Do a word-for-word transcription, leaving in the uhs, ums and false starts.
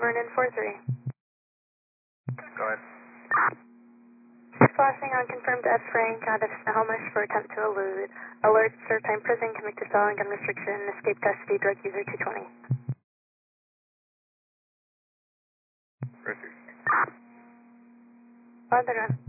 Vernon four three. Go ahead. Flashing on confirmed F Frank out of Snohomish for attempt to elude. Alert, serve time prison, convicted felon, gun restriction, escape custody, drug user two twenty. Proceed. On the run.